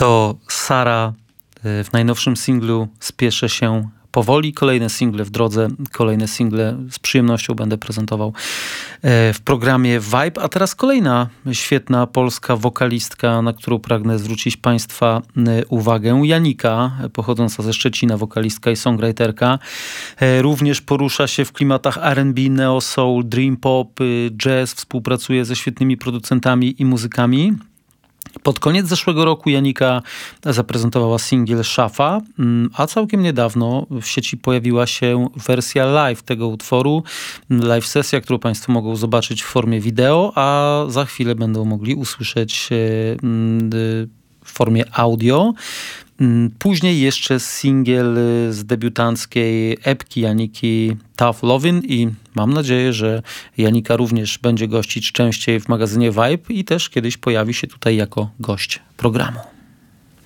To Sara w najnowszym singlu Spieszę się powoli. Kolejne single w drodze, kolejne single z przyjemnością będę prezentował w programie Vibe. A teraz kolejna świetna polska wokalistka, na którą pragnę zwrócić Państwa uwagę. Janika, pochodząca ze Szczecina, wokalistka i songwriterka. Również porusza się w klimatach R&B, neo soul, dream pop, jazz. Współpracuje ze świetnymi producentami i muzykami. Pod koniec zeszłego roku Janika zaprezentowała singiel Szafa, a całkiem niedawno w sieci pojawiła się wersja live tego utworu. Live sesja, którą Państwo mogą zobaczyć w formie wideo, a za chwilę będą mogli usłyszeć w formie audio. Później jeszcze singiel z debiutanckiej epki Janiki Tough Lovin' i mam nadzieję, że Janika również będzie gościć częściej w magazynie Vibe i też kiedyś pojawi się tutaj jako gość programu.